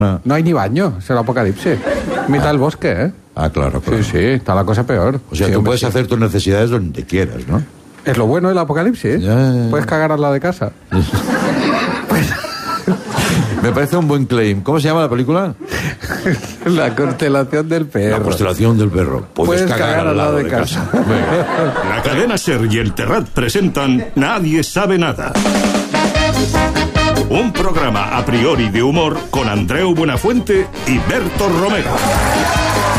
No hay ni baño, es el apocalipsis. Mitad del bosque, ¿eh? Ah, claro. Sí, está la cosa peor. O sea, sí, tú hombre, puedes sí. hacer tus necesidades donde quieras, ¿no? Es lo bueno del apocalipsis, ¿eh? Ya. Puedes cagar al lado de casa. Me parece un buen claim. ¿Cómo se llama la película? La constelación del perro. La constelación del perro. Puedes cagar al lado de casa. La cadena SER y el Terrat presentan Nadie sabe nada. Un programa a priori de humor con Andreu Buenafuente y Berto Romero.